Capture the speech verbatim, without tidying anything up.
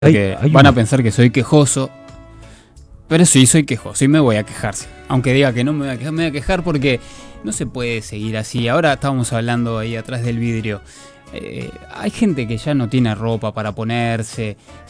Hay, que hay van una- a pensar que soy quejoso, pero sí soy quejoso y me voy a quejar. Aunque diga que no me voy a quejar, me voy a quejar porque no se puede seguir así. Ahora estábamos hablando ahí atrás del vidrio. Eh, hay gente que ya no tiene ropa para ponerse,